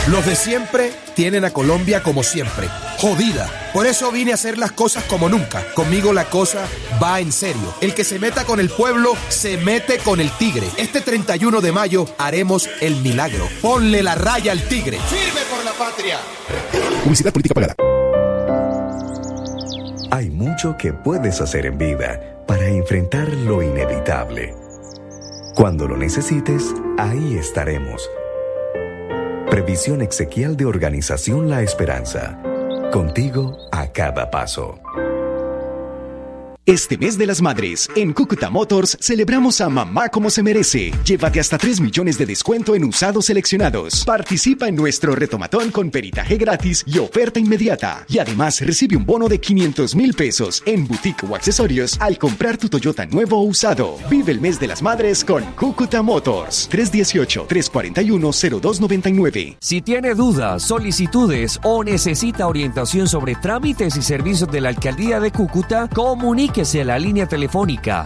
Los de siempre tienen a Colombia como siempre, jodida. Por eso vine a hacer las cosas como nunca. Conmigo la cosa va en serio. El que se meta con el pueblo, se mete con el tigre. Este 31 de mayo haremos el milagro. Ponle la raya al tigre. ¡Firme por la patria! Publicidad política pagada. Hay mucho que puedes hacer en vida para enfrentar lo inevitable. Cuando lo necesites, ahí estaremos. Previsión exequial de Organización La Esperanza. Contigo a cada paso. Este mes de las madres, en Cúcuta Motors, celebramos a mamá como se merece. Llévate hasta 3 millones de descuento en usados seleccionados. Participa en nuestro retomatón con peritaje gratis y oferta inmediata. Y además recibe un bono de 500,000 pesos en boutique o accesorios al comprar tu Toyota nuevo o usado. Vive el mes de las madres con Cúcuta Motors. 318-341-0299. Si tiene dudas, solicitudes o necesita orientación sobre trámites y servicios de la Alcaldía de Cúcuta, comuníquese a la línea telefónica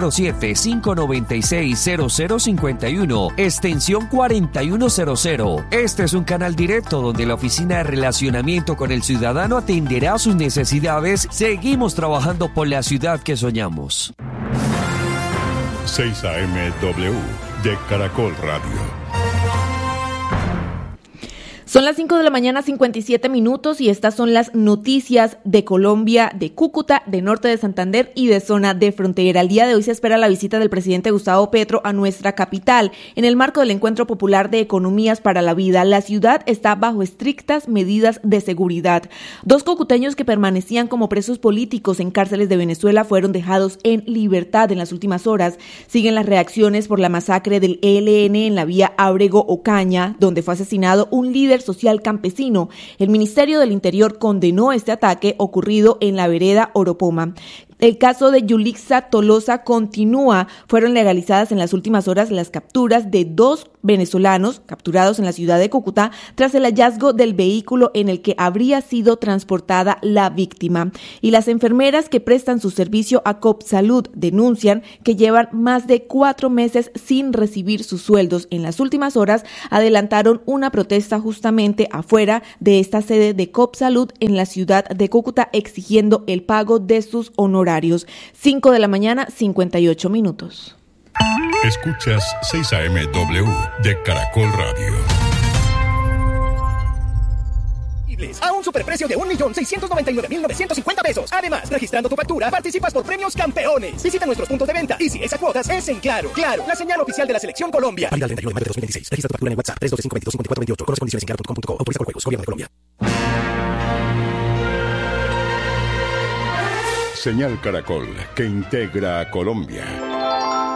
607-596-0051, extensión 4100. Este es un canal directo donde la Oficina de Relacionamiento con el Ciudadano atenderá sus necesidades. Seguimos trabajando por la ciudad que soñamos. 6 AM-W de Caracol Radio. Son las 5 de la mañana, 57 minutos, y estas son las noticias de Colombia, de Cúcuta, de Norte de Santander y de zona de frontera. El día de hoy se espera la visita del presidente Gustavo Petro a nuestra capital. En el marco del Encuentro Popular de Economías para la Vida, la ciudad está bajo estrictas medidas de seguridad. 2 cucuteños que permanecían como presos políticos en cárceles de Venezuela fueron dejados en libertad en las últimas horas. Siguen las reacciones por la masacre del ELN en la vía Ábrego-Ocaña, donde fue asesinado un líder social campesino. El Ministerio del Interior condenó este ataque ocurrido en la vereda Oropoma. El caso de Yulixa Tolosa continúa. Fueron legalizadas en las últimas horas las capturas de 2 venezolanos capturados en la ciudad de Cúcuta tras el hallazgo del vehículo en el que habría sido transportada la víctima. Y las enfermeras que prestan su servicio a COPSalud denuncian que llevan más de 4 meses sin recibir sus sueldos. En las últimas horas adelantaron una protesta justamente afuera de esta sede de COPSalud en la ciudad de Cúcuta exigiendo el pago de sus honorarios. 5 de la mañana, 58 minutos. Escuchas 6 AM-W de Caracol Radio. A un superprecio de 1.699.950 pesos. Además, registrando tu factura, participas por premios campeones. Visita nuestros puntos de venta y si es a cuotas, es en Claro. Claro, la señal oficial de la Selección Colombia. Válida el 31 de mayo de 2026. Registra tu factura en el WhatsApp 312-522-5428. Con las condiciones en claro.com.co. Autoriza con juegos. Gobierno de Colombia. Señal Caracol, que integra a Colombia.